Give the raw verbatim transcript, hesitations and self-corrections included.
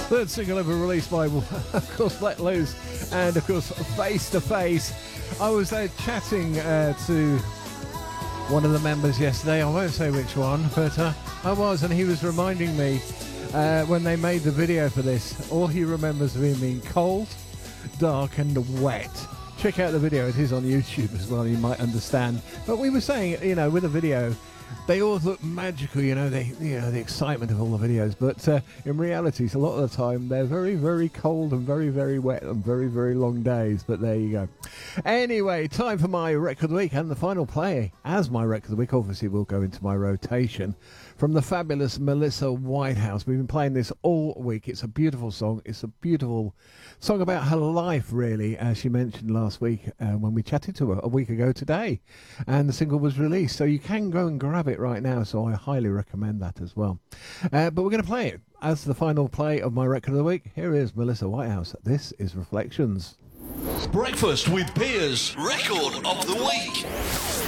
third single ever released by, of course, Let Loose, and of course, Face to Face. I was there chatting uh, to one of the members yesterday. I won't say which one, but uh, I was, and he was reminding me uh, when they made the video for this, all he remembers of him being cold, dark, and wet. Check out the video; it is on YouTube as well. You might understand. But we were saying, you know, with a video, they always look magical, you know, they, you know, the excitement of all the videos. But uh, in reality, a lot of the time, they're very, very cold and very, very wet and very, very long days. But there you go. Anyway, time for my record of the week, and the final play as my record of the week, obviously, will go into my rotation from the fabulous Melissa Whitehouse. We've been playing this all week. It's a beautiful song. It's a beautiful song about her life, really, as she mentioned last week uh, when we chatted to her a week ago today. And the single was released, so you can go and grab it right now, so I highly recommend that as well. Uh, but we're going to play it as the final play of my record of the week. Here is Melissa Whitehouse. This is Reflections. Breakfast with Piers, record of the week.